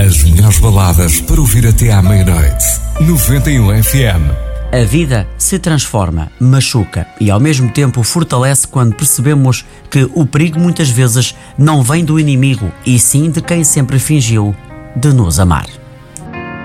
As melhores baladas para ouvir até à meia-noite. 91 FM. A vida se transforma, machuca e ao mesmo tempo fortalece quando percebemos que o perigo muitas vezes não vem do inimigo e sim de quem sempre fingiu de nos amar.